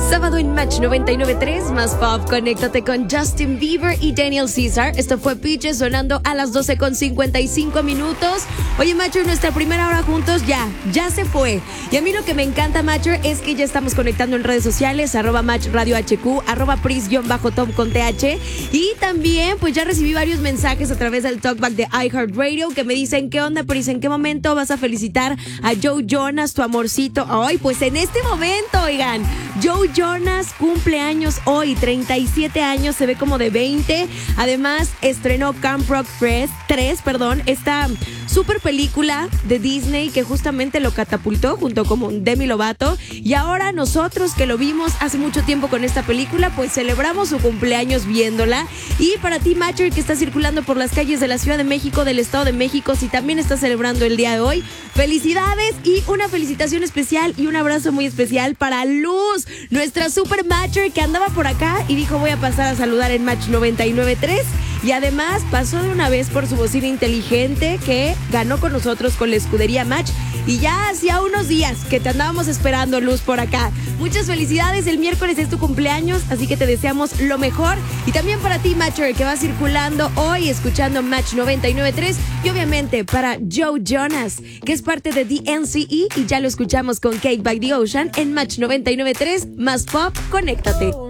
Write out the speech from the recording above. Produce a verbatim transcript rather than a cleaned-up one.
Sábado en Match noventa y nueve punto tres, más pop, conéctate con Justin Bieber y Daniel Caesar. Esto fue Peaches sonando a las doce con cincuenta y cinco minutos. Oye, Matcher, nuestra primera hora juntos ya, ya se fue. Y a mí lo que me encanta, Matcher, es que ya estamos conectando en redes sociales, arroba Match Radio H Q, arroba Pris-Tom con T H. Y también, pues ya recibí varios mensajes a través del talkback de iHeartRadio que me dicen, ¿qué onda, Pris? ¿En qué momento vas a felicitar a Joe Jonas, tu amorcito? Ay, pues en este momento, oigan, Joe Jonas cumple años hoy, treinta y siete años, se ve como de veinte. Además, estrenó Camp Rock tres, perdón, esta super película de Disney que justamente lo catapultó junto con Demi Lovato. Y ahora nosotros que lo vimos hace mucho tiempo con esta película, pues celebramos su cumpleaños viéndola. Y para ti, Matcher, que está circulando por las calles de la Ciudad de México, del Estado de México, si también estás celebrando el día de hoy, felicidades y una felicitación especial y un abrazo muy especial para Luz, nuestra super Matcher que andaba por acá y dijo, voy a pasar a saludar en Match noventa y nueve punto tres. Y además pasó de una vez por su bocina inteligente que ganó con nosotros con la escudería Match. Y ya hacía unos días que te andábamos esperando, Luz, por acá. Muchas felicidades, el miércoles es tu cumpleaños, así que te deseamos lo mejor. Y también para ti, Matcher, que va circulando hoy escuchando Match noventa y nueve punto tres. Y obviamente para Joe Jonas, que es parte de The N C E y ya lo escuchamos con Cake by the Ocean en Match noventa y nueve punto tres, más pop, conéctate.